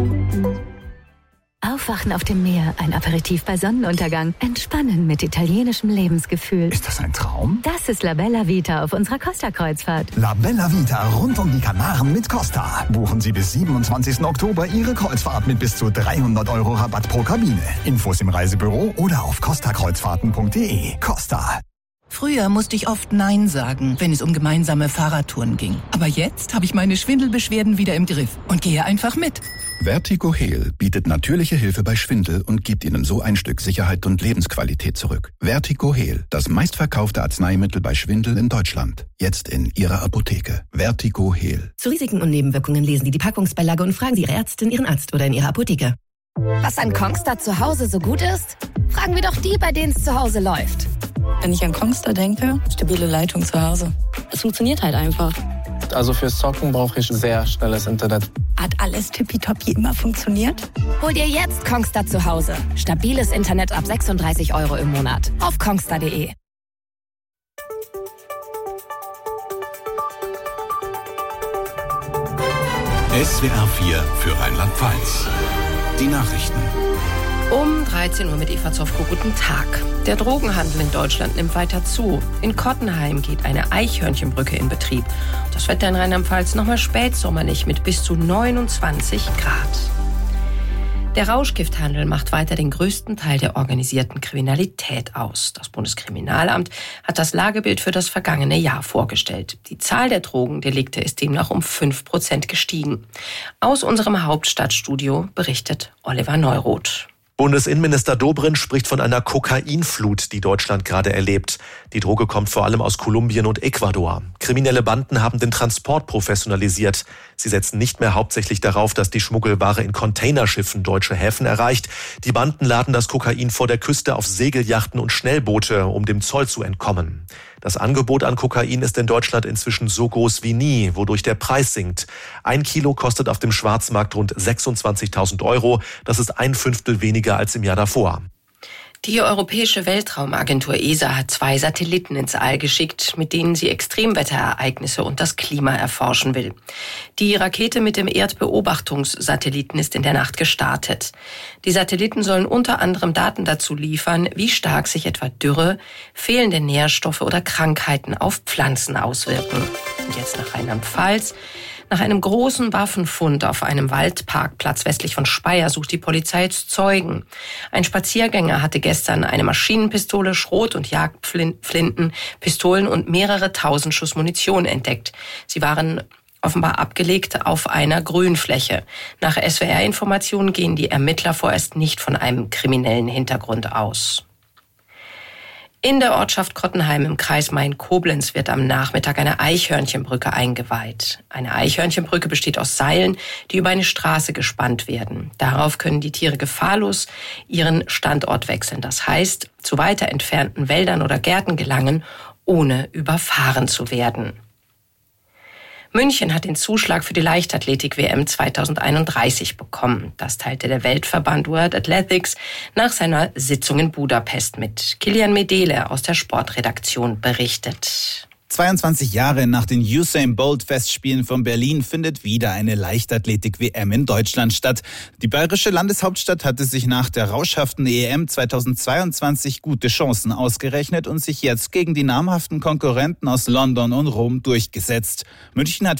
Aufwachen auf dem Meer, ein Aperitif bei Sonnenuntergang, entspannen mit italienischem Lebensgefühl. Ist das ein Traum? Das ist La Bella Vita auf unserer Costa-Kreuzfahrt. La Bella Vita rund um die Kanaren mit Costa. Buchen Sie bis 27. Oktober Ihre Kreuzfahrt mit bis zu 300 € Rabatt pro Kabine. Infos im Reisebüro oder auf costakreuzfahrten.de. Costa. Früher musste ich oft Nein sagen, wenn es um gemeinsame Fahrradtouren ging. Aber jetzt habe ich meine Schwindelbeschwerden wieder im Griff und gehe einfach mit. Vertigo Heal bietet natürliche Hilfe bei Schwindel und gibt Ihnen so ein Stück Sicherheit und Lebensqualität zurück. Vertigo Heal, das meistverkaufte Arzneimittel bei Schwindel in Deutschland. Jetzt in Ihrer Apotheke. Vertigo Heal. Zu Risiken und Nebenwirkungen lesen Sie die Packungsbeilage und fragen Sie Ihre Ärztin, Ihren Arzt oder in Ihrer Apotheke. Was an Kongstar zu Hause so gut ist? Fragen wir doch die, bei denen es zu Hause läuft. Wenn ich an Kongstar denke, stabile Leitung zu Hause. Es funktioniert halt einfach. Also fürs Zocken brauche ich sehr schnelles Internet. Hat alles tippitoppi immer funktioniert? Hol dir jetzt Kongstar zu Hause. Stabiles Internet ab 36 € im Monat. Auf kongstar.de. SWR 4 für Rheinland-Pfalz. Die Nachrichten. Um 13 Uhr mit Eva Zofko. Guten Tag. Der Drogenhandel in Deutschland nimmt weiter zu. In Kottenheim geht eine Eichhörnchenbrücke in Betrieb. Das Wetter in Rheinland-Pfalz nochmal spätsommerlich mit bis zu 29 Grad. Der Rauschgifthandel macht weiter den größten Teil der organisierten Kriminalität aus. Das Bundeskriminalamt hat das Lagebild für das vergangene Jahr vorgestellt. Die Zahl der Drogendelikte ist demnach um 5% gestiegen. Aus unserem Hauptstadtstudio berichtet Oliver Neuroth. Bundesinnenminister Dobrindt spricht von einer Kokainflut, die Deutschland gerade erlebt. Die Droge kommt vor allem aus Kolumbien und Ecuador. Kriminelle Banden haben den Transport professionalisiert. Sie setzen nicht mehr hauptsächlich darauf, dass die Schmuggelware in Containerschiffen deutsche Häfen erreicht. Die Banden laden das Kokain vor der Küste auf Segelyachten und Schnellboote, um dem Zoll zu entkommen. Das Angebot an Kokain ist in Deutschland inzwischen so groß wie nie, wodurch der Preis sinkt. 1 Kilo kostet auf dem Schwarzmarkt rund 26.000 €. Das ist 1/5 weniger als im Jahr davor. Die Europäische Weltraumagentur ESA hat 2 Satelliten ins All geschickt, mit denen sie Extremwetterereignisse und das Klima erforschen will. Die Rakete mit dem Erdbeobachtungssatelliten ist in der Nacht gestartet. Die Satelliten sollen unter anderem Daten dazu liefern, wie stark sich etwa Dürre, fehlende Nährstoffe oder Krankheiten auf Pflanzen auswirken. Und jetzt nach Rheinland-Pfalz. Nach einem großen Waffenfund auf einem Waldparkplatz westlich von Speyer sucht die Polizei jetzt Zeugen. Ein Spaziergänger hatte gestern eine Maschinenpistole, Schrot- und Jagdflinten, Pistolen und mehrere tausend Schuss Munition entdeckt. Sie waren offenbar abgelegt auf einer Grünfläche. Nach SWR-Informationen gehen die Ermittler vorerst nicht von einem kriminellen Hintergrund aus. In der Ortschaft Kottenheim im Kreis Main-Koblenz wird am Nachmittag eine Eichhörnchenbrücke eingeweiht. Eine Eichhörnchenbrücke besteht aus Seilen, die über eine Straße gespannt werden. Darauf können die Tiere gefahrlos ihren Standort wechseln. Das heißt, zu weiter entfernten Wäldern oder Gärten gelangen, ohne überfahren zu werden. München hat den Zuschlag für die Leichtathletik-WM 2031 bekommen. Das teilte der Weltverband World Athletics nach seiner Sitzung in Budapest mit. Kilian Medele aus der Sportredaktion berichtet. 22 Jahre nach den Usain Bolt Festspielen von Berlin findet wieder eine Leichtathletik-WM in Deutschland statt. Die bayerische Landeshauptstadt hatte sich nach der rauschhaften EM 2022 gute Chancen ausgerechnet und sich jetzt gegen die namhaften Konkurrenten aus London und Rom durchgesetzt. München hat